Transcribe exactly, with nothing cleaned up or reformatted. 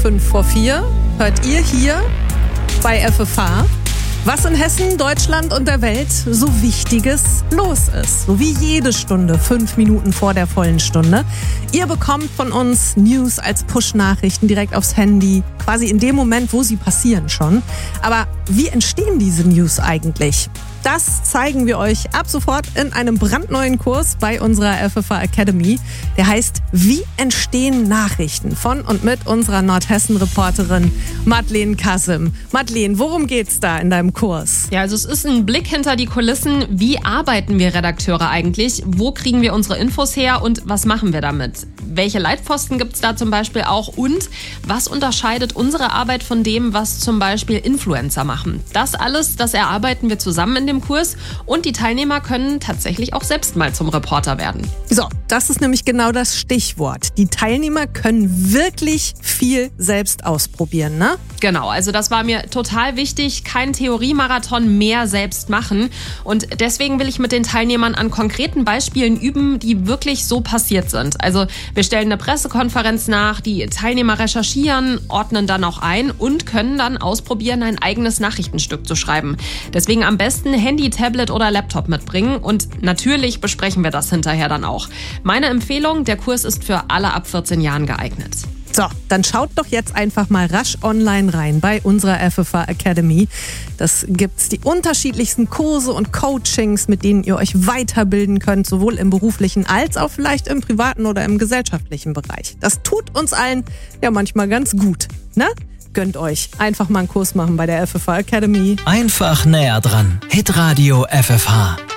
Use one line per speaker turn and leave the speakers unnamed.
fünf vor vier hört ihr hier bei F F H, was in Hessen, Deutschland und der Welt so Wichtiges los ist. So wie jede Stunde, fünf Minuten vor der vollen Stunde. Ihr bekommt von uns News als Push-Nachrichten direkt aufs Handy, quasi in dem Moment, wo sie passieren schon. Aber wie entstehen diese News eigentlich? Das zeigen wir euch ab sofort in einem brandneuen Kurs bei unserer F F H Academy. Der heißt Wie entstehen Nachrichten? Von und mit unserer Nordhessen-Reporterin Madeleine Kassim. Madeleine, worum geht's da in deinem Kurs?
Ja, also es ist ein Blick hinter die Kulissen. Wie arbeiten wir Redakteure eigentlich? Wo kriegen wir unsere Infos her und was machen wir damit? Welche Leitpfosten gibt's da zum Beispiel auch? Und was unterscheidet unsere Arbeit von dem, was zum Beispiel Influencer machen? Das alles, das erarbeiten wir zusammen in dem Kurs und die Teilnehmer können tatsächlich auch selbst mal zum Reporter werden.
So, das ist nämlich genau das Stichwort. Die Teilnehmer können wirklich viel selbst ausprobieren, ne?
Genau, also das war mir total wichtig. Kein Theoriemarathon, mehr selbst machen. Und deswegen will ich mit den Teilnehmern an konkreten Beispielen üben, die wirklich so passiert sind. Also wir stellen eine Pressekonferenz nach, die Teilnehmer recherchieren, ordnen dann auch ein und können dann ausprobieren, ein eigenes Nachrichtenstück zu schreiben. Deswegen am besten Handy, Tablet oder Laptop mitbringen und natürlich besprechen wir das hinterher dann auch. Meine Empfehlung, der Kurs ist für alle ab vierzehn Jahren geeignet.
So, dann schaut doch jetzt einfach mal rasch online rein bei unserer F F H Academy. Das gibt's die unterschiedlichsten Kurse und Coachings, mit denen ihr euch weiterbilden könnt, sowohl im beruflichen als auch vielleicht im privaten oder im gesellschaftlichen Bereich. Das tut uns allen ja manchmal ganz gut, ne? Gönnt euch. Einfach mal einen Kurs machen bei der F F H Academy.
Einfach näher dran. Hitradio F F H.